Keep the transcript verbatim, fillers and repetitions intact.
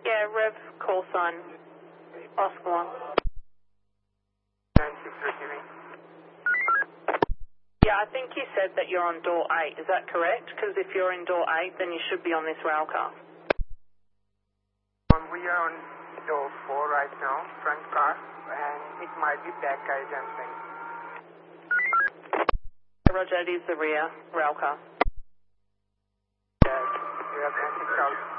Yeah, Rev call sign. Oscar one. nine six receiving. Yeah, I think you said that you're on door eight. Is that correct? Because if you're in door eight, then you should be on this rail car. Um, we are on door four right now, front car, and it might be back guy jumping. Roger, it is the rear rail car. Yeah, we are going to south.